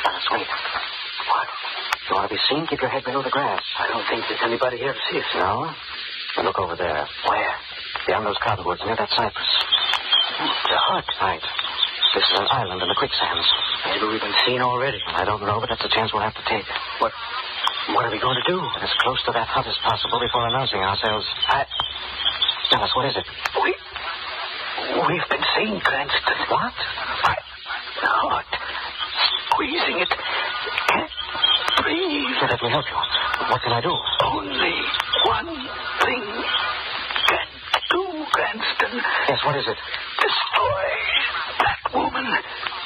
Alice, wait. What? You want to be seen? Keep your head below the grass. I don't think there's anybody here to see us. No? Now look over there. Where? Beyond those cottonwoods, near that cypress. The hut. Right. This is an island in the quicksands. Maybe we've been seen already. I don't know, but that's a chance we'll have to take. What are we going to do? Get as close to that hut as possible before announcing ourselves. Alice, what is it? We've been seen, Cranston. What? The hut. Squeezing it. Can't breathe. Let me help you. What can I do? Only one thing can do, Cranston. Yes, what is it? Destroy that woman.